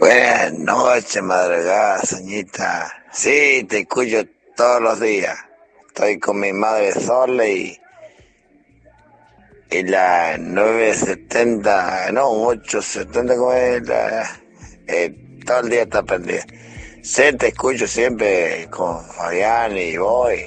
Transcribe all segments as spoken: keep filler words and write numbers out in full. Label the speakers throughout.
Speaker 1: Buenas noches, madrugada, Soñita. Sí, te escucho todos los días. Estoy con mi madre sola y, y la nueve setenta, no, ocho setenta, ¿cómo es? La, eh, todo el día está prendida. Sí, te escucho siempre con Fabián y voy.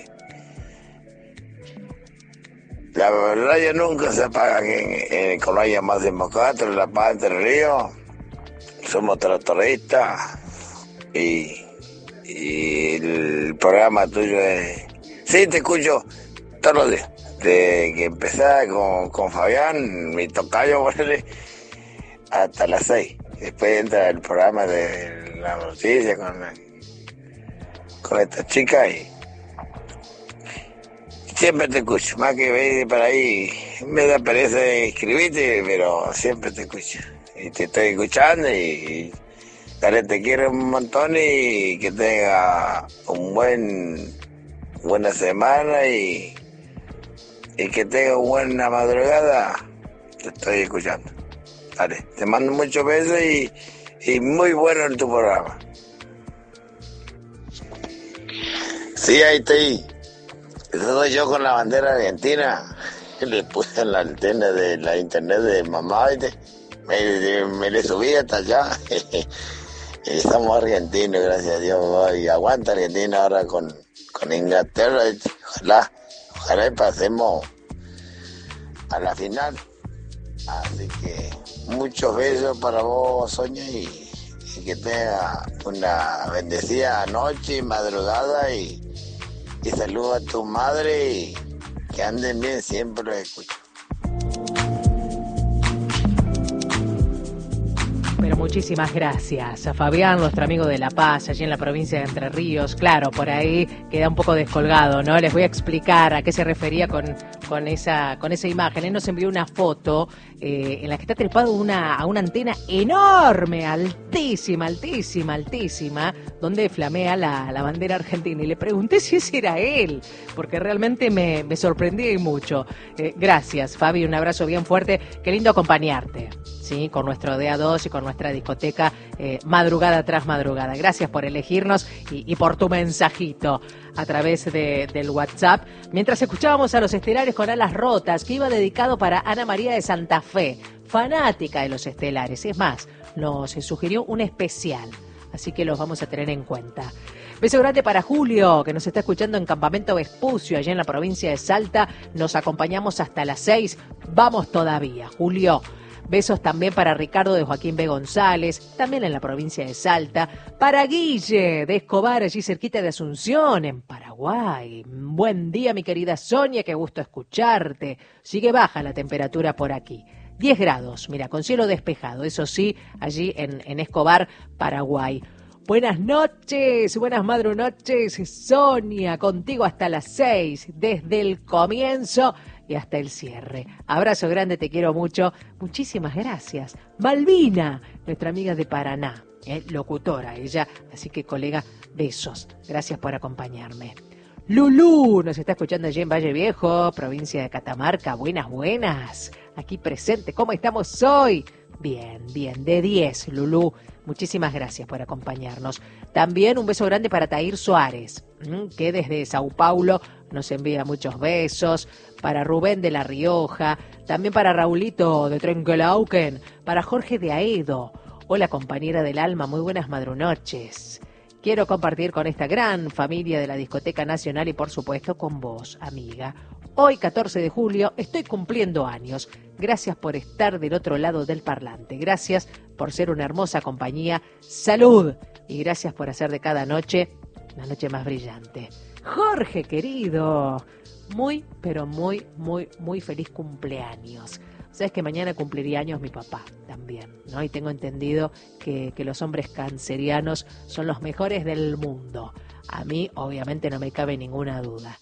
Speaker 1: La radio nunca se apaga aquí en, en Colonia Máximo cuatro, en La Paz, Entre Ríos. Somos tractoristas y, y el programa tuyo es... Sí, te escucho todos los días. De que empecé con, con Fabián, mi tocayo, ponele, hasta las seis. Después entra el programa de la noticia con, con esta chica y siempre te escucho. Más que venir para ahí, me da pereza de escribirte, pero siempre te escucho. Y te estoy escuchando y dale, te quiero un montón y que tenga un buen buena semana y, y que tenga una buena madrugada. Te estoy escuchando. Dale, te mando muchos besos y, y muy bueno en tu programa. Sí, ahí estoy. Eso soy yo con la bandera argentina. Le puse en la antena de la internet de mamá, ¿viste? Me, me le subí hasta allá. Estamos argentinos, gracias a Dios. Y aguanta Argentina ahora con, con Inglaterra. Ojalá, ojalá y pasemos a la final. Así que muchos besos para vos, Sonia, y, y que tenga una bendecida noche y madrugada. Y, y saludo a tu madre y que anden bien, siempre los escucho.
Speaker 2: Pero muchísimas gracias a Fabián, nuestro amigo de La Paz, allí en la provincia de Entre Ríos. Claro, por ahí queda un poco descolgado, ¿no? Les voy a explicar a qué se refería con, con, esa, con esa imagen. Él nos envió una foto eh, en la que está trepado una, a una antena enorme, altísima, altísima, altísima, donde flamea la, la bandera argentina. Y le pregunté si ese era él, porque realmente me, me sorprendí mucho. Eh, gracias, Fabi, un abrazo bien fuerte. Qué lindo acompañarte, ¿sí? Con nuestro D A dos y con nuestra discoteca eh, madrugada tras madrugada. Gracias por elegirnos y, y por tu mensajito a través de, del WhatsApp. Mientras escuchábamos a Los Estelares con Alas Rotas, que iba dedicado para Ana María de Santa Fe, fanática de Los Estelares. Es más, nos sugirió un especial, así que los vamos a tener en cuenta. Beso grande para Julio, que nos está escuchando en Campamento Vespucio, allá en la provincia de Salta. Nos acompañamos hasta las seis. Vamos todavía, Julio. Besos también para Ricardo de Joaquín B. González, también en la provincia de Salta. Para Guille de Escobar, allí cerquita de Asunción, en Paraguay. Buen día, mi querida Sonia, qué gusto escucharte. Sigue baja la temperatura por aquí. diez grados, mira, con cielo despejado, eso sí, allí en, en Escobar, Paraguay. Buenas noches, buenas madrunoches, Sonia, contigo hasta las seis, desde el comienzo y hasta el cierre. Abrazo grande, te quiero mucho. Muchísimas gracias. Malvina, nuestra amiga de Paraná, eh, locutora ella, así que colega, besos. Gracias por acompañarme. Lulú nos está escuchando allí en Valle Viejo, provincia de Catamarca. Buenas, buenas. Aquí presente. ¿Cómo estamos hoy? Bien, bien, de diez, Lulú. Muchísimas gracias por acompañarnos. También un beso grande para Tair Suárez, que desde Sao Paulo nos envía muchos besos. Para Rubén de La Rioja, también para Raulito de Trenquelauquen, para Jorge de Aedo. Hola, compañera del alma, muy buenas madrunoches. Quiero compartir con esta gran familia de la Discoteca Nacional y por supuesto con vos, amiga. Hoy, catorce de julio, estoy cumpliendo años. Gracias por estar del otro lado del parlante. Gracias por ser una hermosa compañía. Salud. Y gracias por hacer de cada noche la noche más brillante. Jorge, querido, muy, pero muy, muy, muy feliz cumpleaños. Sabes que mañana cumpliría años mi papá también, ¿no? Y tengo entendido que, que los hombres cancerianos son los mejores del mundo. A mí, obviamente, no me cabe ninguna duda.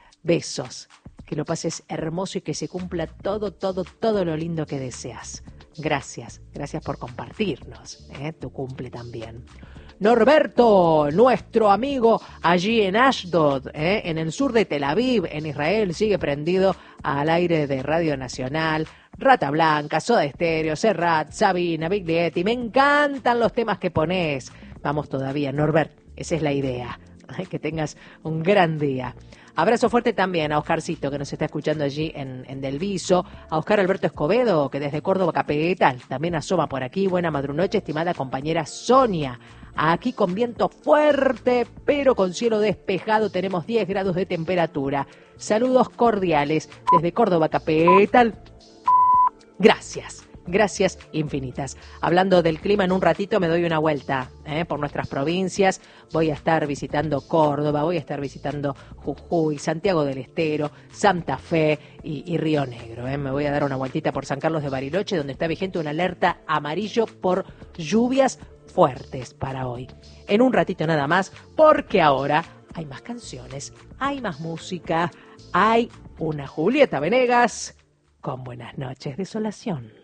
Speaker 2: Besos. Que lo pases hermoso y que se cumpla todo, todo, todo lo lindo que deseas. Gracias, gracias por compartirnos, ¿eh? Tu cumple también. Norberto, nuestro amigo allí en Ashdod, ¿eh? en el sur de Tel Aviv, en Israel, sigue prendido al aire de Radio Nacional. Rata Blanca, Soda Stereo, Serrat, Sabina, Biglietti, me encantan los temas que ponés. Vamos todavía, Norbert, esa es la idea. Que tengas un gran día. Abrazo fuerte también a Oscarcito, que nos está escuchando allí en, en Del Viso, a Oscar Alberto Escobedo, que desde Córdoba Capital también asoma por aquí. Buena madrunoche, estimada compañera Sonia. Aquí con viento fuerte, pero con cielo despejado, tenemos diez grados de temperatura. Saludos cordiales desde Córdoba Capital. Gracias. Gracias infinitas. Hablando del clima, en un ratito me doy una vuelta ¿eh? por nuestras provincias. Voy a estar visitando Córdoba, voy a estar visitando Jujuy, Santiago del Estero, Santa Fe y, y Río Negro. ¿eh? Me voy a dar una vueltita por San Carlos de Bariloche, donde está vigente una alerta amarillo por lluvias fuertes para hoy. En un ratito nada más, porque ahora hay más canciones, hay más música, hay una Julieta Venegas con Buenas noches, Desolación.